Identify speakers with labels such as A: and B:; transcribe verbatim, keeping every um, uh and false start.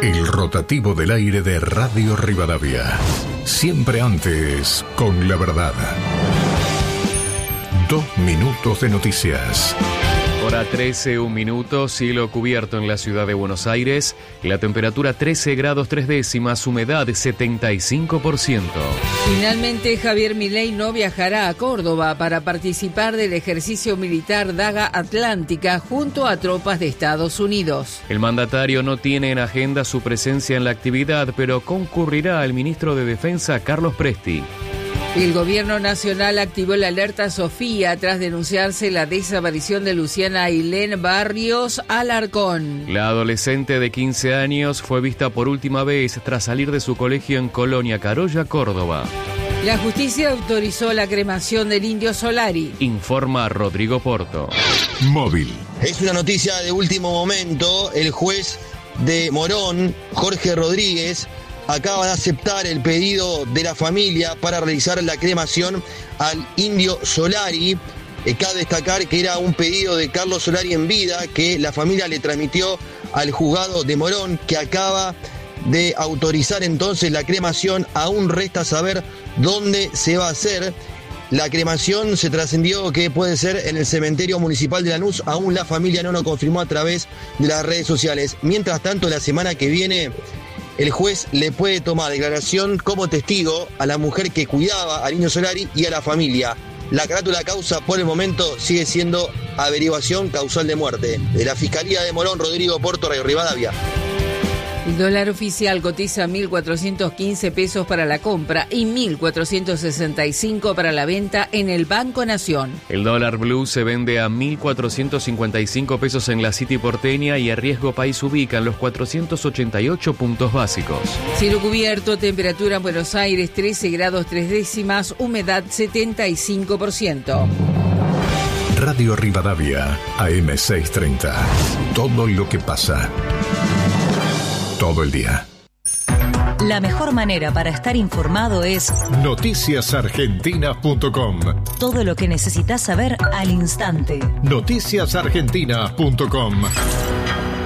A: El rotativo del aire de Radio Rivadavia. Siempre antes, con la verdad. Dos minutos de noticias.
B: Hora trece, un minuto, cielo cubierto en la ciudad de Buenos Aires. La temperatura trece grados tres décimas, humedad setenta y cinco por ciento.
C: Finalmente, Javier Milei no viajará a Córdoba para participar del ejercicio militar Daga Atlántica junto a tropas de Estados Unidos.
B: El mandatario no tiene en agenda su presencia en la actividad, pero concurrirá al ministro de Defensa, Carlos Presti.
C: El gobierno nacional activó la alerta Sofía tras denunciarse la desaparición de Luciana Ailén Barrios Alarcón.
B: La adolescente de quince años fue vista por última vez tras salir de su colegio en Colonia Carolla, Córdoba.
C: La justicia autorizó la cremación del Indio Solari.
B: Informa Rodrigo Porto.
A: Móvil.
D: Es una noticia de último momento. El juez de Morón, Jorge Rodríguez, acaba de aceptar el pedido de la familia para realizar la cremación al Indio Solari. Eh, cabe destacar que era un pedido de Carlos Solari en vida que la familia le transmitió al juzgado de Morón, que acaba de autorizar entonces la cremación. Aún resta saber dónde se va a hacer. La cremación se trascendió que puede ser en el cementerio municipal de Lanús. Aún la familia no lo confirmó a través de las redes sociales. Mientras tanto, la semana que viene, el juez le puede tomar declaración como testigo a la mujer que cuidaba al Indio Solari y a la familia. La carátula causa por el momento sigue siendo averiguación causal de muerte. De la Fiscalía de Morón, Rodrigo Porto, Radio Rivadavia.
C: El dólar oficial cotiza mil cuatrocientos quince pesos para la compra y mil cuatrocientos sesenta y cinco para la venta en el Banco Nación.
B: El dólar blue se vende a mil cuatrocientos cincuenta y cinco pesos en la City porteña y a riesgo país ubican los cuatrocientos ochenta y ocho puntos básicos.
C: Cielo cubierto, temperatura en Buenos Aires trece grados tres décimas, humedad setenta y cinco por ciento.
A: Radio Rivadavia, A M seiscientos treinta. Todo lo que pasa. Todo el día.
E: La mejor manera para estar informado es
A: noticias argentinas punto com.
E: Todo lo que necesitas saber al instante.
A: noticias argentinas punto com.